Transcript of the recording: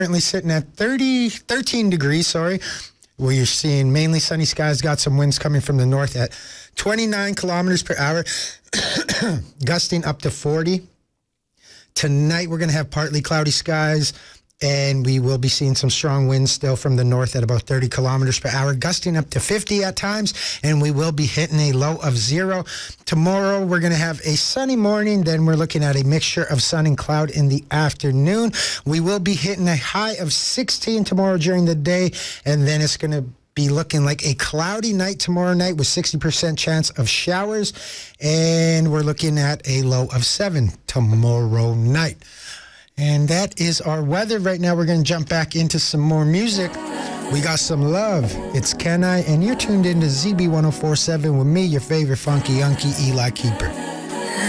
Currently sitting at 13 degrees, sorry. Where you're seeing mainly sunny skies, got some winds coming from the north at 29 kilometers per hour, gusting up to 40. Tonight, we're going to have partly cloudy skies, and we will be seeing some strong winds still from the north at about 30 kilometers per hour, gusting up to 50 at times, and we will be hitting a low of 0. Tomorrow, we're going to have a sunny morning. Then we're looking at a mixture of sun and cloud in the afternoon. We will be hitting a high of 16 tomorrow during the day, and then it's going to be looking like a cloudy night tomorrow night with 60% chance of showers, and we're looking at a low of 7 tomorrow night. And that is our weather. Right now, we're going to jump back into some more music. We got some love. It's Can I? And you're tuned into ZB 104.7 with me, your favorite funky unky, Eli Keeper.